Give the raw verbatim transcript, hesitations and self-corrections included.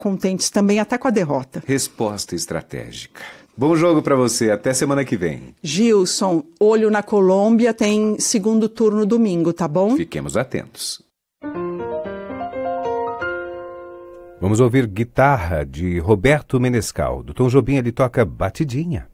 contentes também até com a derrota. Resposta estratégica. Bom jogo para você, até semana que vem. Gilson, olho na Colômbia, tem segundo turno domingo, tá bom? Fiquemos atentos. Vamos ouvir Guitarra, de Roberto Menescal. Do Tom Jobim ele toca Batidinha.